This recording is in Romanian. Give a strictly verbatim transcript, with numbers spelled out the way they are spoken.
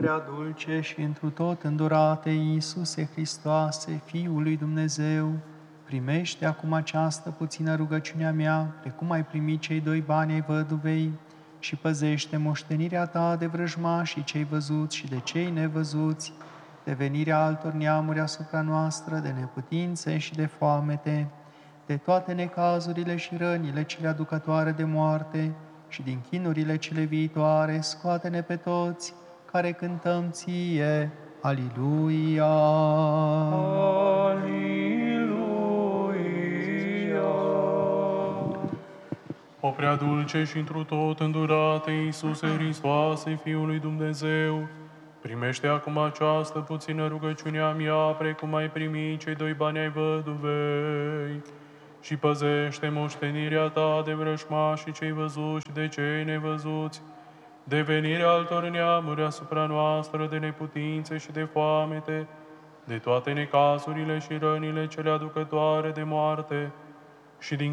prea dulce și întru tot îndurate Iisuse Hristoase, Fiul lui Dumnezeu, primește acum această puțină rugăciunea mea, precum ai primit cei doi bani ai văduvei, și păzește moștenirea ta de vrăjmașii cei văzuți și de cei nevăzuți, de venirea altor neamuri asupra noastră, de neputințe și de foamete, de toate necazurile și rănile cele aducătoare de moarte și din chinurile cele viitoare, scoate-ne pe toți care cântăm ție, Aliluia! Aliluia! O prea dulce și întru tot îndurate Iisuse Hristoase, Fiul lui Dumnezeu, primește acum această puțină rugăciunea mea, precum ai primit cei doi bani ai văduvei, și păzește moștenirea ta de vrăjmașii cei văzuți și de cei nevăzuți, de venirea altor neamuri asupra noastră, de neputințe și de foamete, de toate necazurile și rănile cele aducătoare de moarte și din